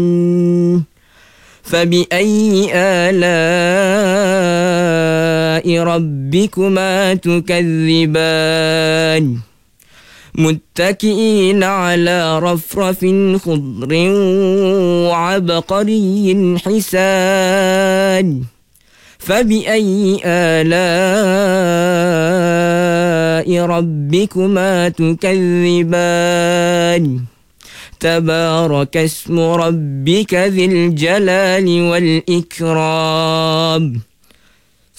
فبأي آلاء ربكما تكذبان متكئين على رفرف خضر وعبقري حسان فبأي آلاء ربكما تكذبان تبارك اسم ربك ذي الجلال والإكرام